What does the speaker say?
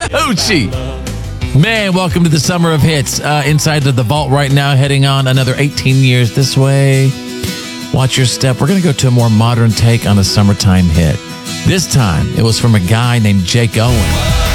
Hoochie. Man, welcome to the Summer of Hits. Inside of the vault right now, heading on another 18 years this way. Watch your step. We're going to go to a more modern take on a summertime hit. This time, it was from a guy named Jake Owen.